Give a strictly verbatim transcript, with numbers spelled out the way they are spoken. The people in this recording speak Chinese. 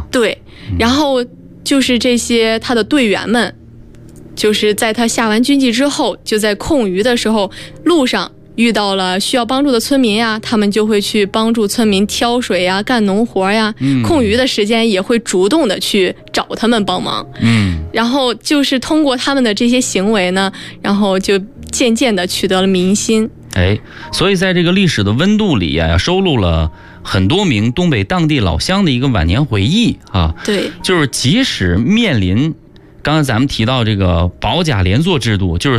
对，然后就是这些他的队员们，就是在他下完军纪之后，就在空余的时候路上遇到了需要帮助的村民呀，他们就会去帮助村民挑水呀、干农活呀。嗯，空余的时间也会主动的去找他们帮忙。嗯，然后就是通过他们的这些行为呢，然后就渐渐的取得了民心。 哎，所以在这个历史的温度里呀、啊，收录了很多名东北当地老乡的一个晚年回忆啊。 对， 就是即使面临刚才咱们提到这个保甲连坐制度，就是